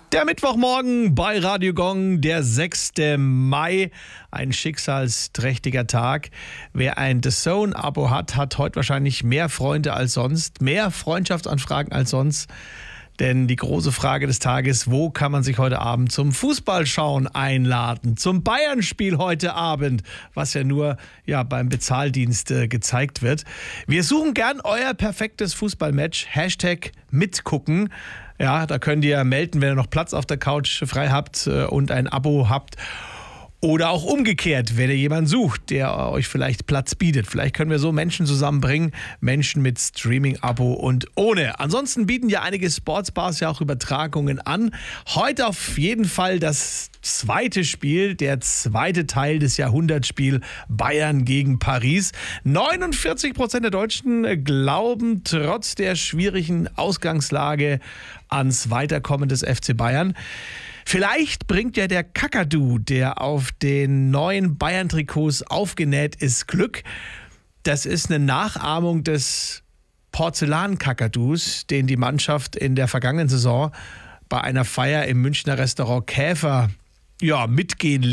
Der Mittwochmorgen bei Radio Gong, der 6. Mai, ein schicksalsträchtiger Tag. Wer ein The Zone-Abo hat, hat heute wahrscheinlich mehr Freunde als sonst, mehr Freundschaftsanfragen als sonst. Denn die große Frage des Tages, wo kann man sich heute Abend zum Fußballschauen einladen? Zum Bayern-Spiel heute Abend, was ja nur beim Bezahldienst gezeigt wird. Wir suchen gern euer perfektes Fußballmatch. #mitgucken. Ja, da könnt ihr melden, wenn ihr noch Platz auf der Couch frei habt und ein Abo habt. Oder auch umgekehrt, wenn ihr jemanden sucht, der euch vielleicht Platz bietet. Vielleicht können wir so Menschen zusammenbringen, Menschen mit Streaming-Abo und ohne. Ansonsten bieten ja einige Sportsbars ja auch Übertragungen an. Heute auf jeden Fall das zweite Spiel, der zweite Teil des Jahrhundertspiels Bayern gegen Paris. 49% der Deutschen glauben trotz der schwierigen Ausgangslage ans Weiterkommen des FC Bayern. Vielleicht bringt ja der Kakadu, der auf den neuen Bayern-Trikots aufgenäht ist, Glück. Das ist eine Nachahmung des Porzellan-Kakadus, den die Mannschaft in der vergangenen Saison bei einer Feier im Münchner Restaurant Käfer mitgehen